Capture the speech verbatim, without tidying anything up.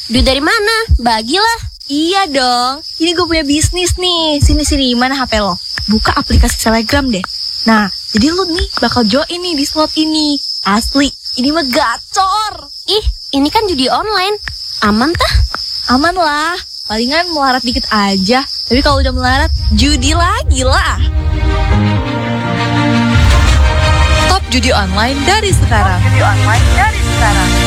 Duit dari mana? Bagilah. Iya dong, ini gue punya bisnis nih. Sini-sini, mana H P lo? Buka aplikasi Telegram deh. Nah, jadi lu nih bakal join nih di slot ini. Asli, ini mah gacor. Ih, ini kan judi online. Aman tah? Aman lah, palingan melarat dikit aja. Tapi kalau udah melarat, judi lagi lah. Stop judi online dari sekarang. Stop judi online dari sekarang.